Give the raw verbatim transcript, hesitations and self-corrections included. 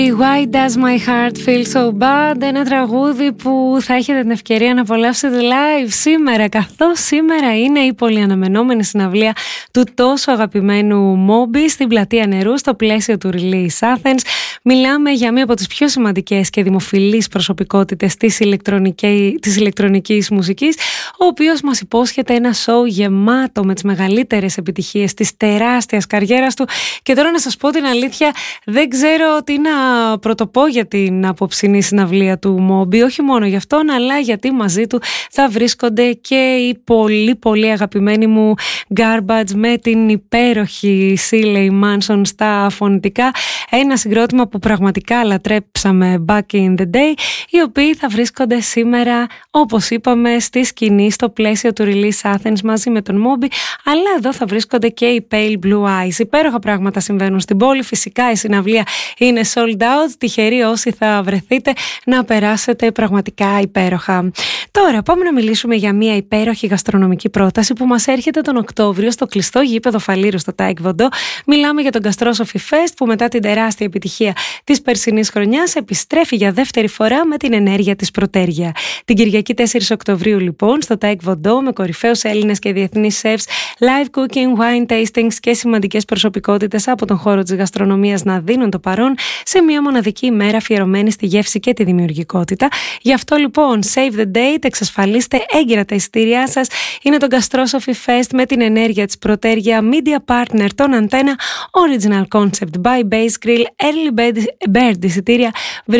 Why does my heart feel so bad? Ένα τραγούδι που θα έχετε την ευκαιρία να απολαύσετε live σήμερα, καθώς σήμερα είναι η πολύ αναμενόμενη συναυλία του τόσο αγαπημένου Moby στην Πλατεία Νερού στο πλαίσιο του Release Athens. Μιλάμε για μία από τις πιο σημαντικές και δημοφιλείς προσωπικότητες της, ηλεκτρονική, της ηλεκτρονικής μουσικής, ο οποίος μας υπόσχεται ένα show γεμάτο με τις μεγαλύτερες επιτυχίες της τεράστιας καριέρας του. Και τώρα να σας πω την αλήθεια, δεν ξέρω τι να πρωτοπώ για την απόψινή συναυλία του Moby, όχι μόνο για αυτόν, αλλά γιατί μαζί του θα βρίσκονται και οι πολύ πολύ αγαπημένοι μου Garbage με την υπέροχη Siley Manson στα φωνητικά, ένα συγκρότημα που πραγματικά λατρέψαμε back in the day, οι οποίοι θα βρίσκονται σήμερα, όπως είπαμε, στη σκηνή στο πλαίσιο του Release Athens μαζί με τον Moby, αλλά εδώ θα βρίσκονται και οι Pale Blue Eyes. Υπέροχα πράγματα συμβαίνουν στην πόλη, φυσικά η συναυλία είναι sold out, τυχεροί όσοι θα βρεθείτε να περάσετε πραγματικά υπέροχα. Τώρα πάμε να μιλήσουμε για μια υπέροχη γαστρονομική πρόταση που μας έρχεται τον Οκτώβριο στο κλειστό γήπεδο Φαλήρου στο Taekwondo. Μιλάμε για τον Gastrosophy Fest που μετά την τεράστια επιτυχία της περσινής χρονιάς επιστρέφει για δεύτερη φορά με την ενέργεια της Πρωτέργεια. Την Κυριακή τέσσερις Οκτωβρίου λοιπόν στο Taekwondo με κορυφαίους Έλληνες και διεθνείς chefs, live cooking, wine tastings και σημαντικές προσωπικότητες από τον χώρο της γαστρονομίας να δίνουν το παρόν σε μια μοναδική ημέρα αφιερωμένη στη γεύση και τη δημιουργικότητα. Γι' αυτό λοιπόν save the date, εξασφαλίστε έγκυρα τα εισιτήριά σας. Είναι το Gastrosophy Fest με την ενέργεια της Πρωτέργεια, media partner των Antenna, original concept by Base Grill, early bird εισιτήρια